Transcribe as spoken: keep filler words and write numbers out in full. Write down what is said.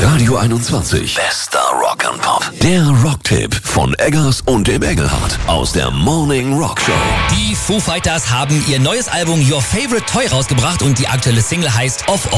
Radio einundzwanzig. Bester Rock and Pop. Der Rocktipp von Eggers und dem Engelhardt aus der Morning Rock Show. Die Foo Fighters haben ihr neues Album Your Favorite Toy rausgebracht und die aktuelle Single heißt Of